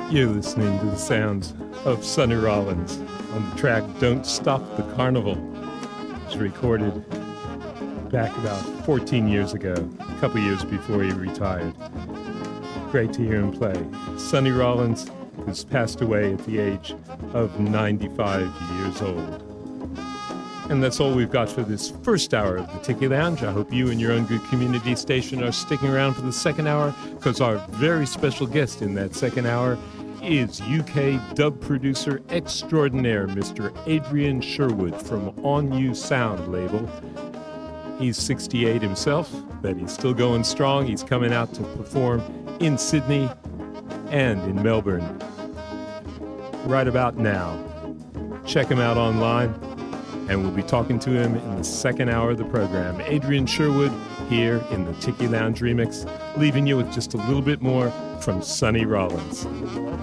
You're listening to the sounds of Sonny Rollins on the track Don't Stop the Carnival. It was recorded back about 14 years ago, a couple years before he retired. Great to hear him play. Sonny Rollins, who's passed away at the age of 95 years old. And that's all we've got for this first hour of the Tiki Lounge. I hope you and your own good community station are sticking around for the second hour, because our very special guest in that second hour is UK dub producer extraordinaire, Mr. Adrian Sherwood from On You Sound label. He's 68 himself, but he's still going strong. He's coming out to perform in Sydney and in Melbourne right about now. Check him out online, and we'll be talking to him in the second hour of the program. Adrian Sherwood here in the Tiki Lounge Remix, leaving you with just a little bit more from Sonny Rollins.